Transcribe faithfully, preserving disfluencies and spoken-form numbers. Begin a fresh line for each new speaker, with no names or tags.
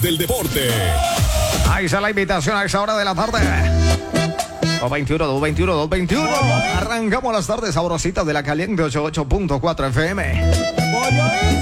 del deporte.
Ahí está la invitación a esa hora de la tarde. dos veintiuno, dos veintiuno, dos veintiuno. Arrancamos las tardes sabrositas de la Caliente ochenta y ocho punto cuatro F M.